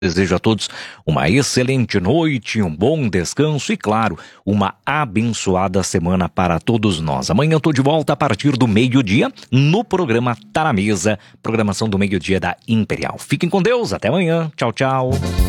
Desejo a todos uma excelente noite, um bom descanso e, claro, uma abençoada semana para todos nós. Amanhã eu estou de volta a partir do meio-dia no programa Tá na Mesa, programação do meio-dia da Imperial. Fiquem com Deus, até amanhã. Tchau, tchau.